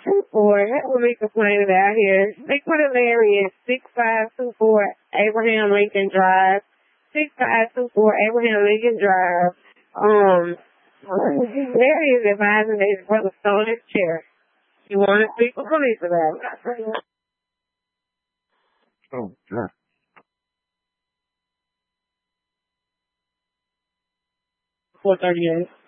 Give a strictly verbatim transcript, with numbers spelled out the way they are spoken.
two four. That's what we complaining out here. Six one Larry is six five two four Abraham Lincoln Drive. Six five two four Abraham Lincoln Drive. Um, Larry is advising that his brother stole his chair. He wanted to speak to police about it. Oh, God. four thirty-eight.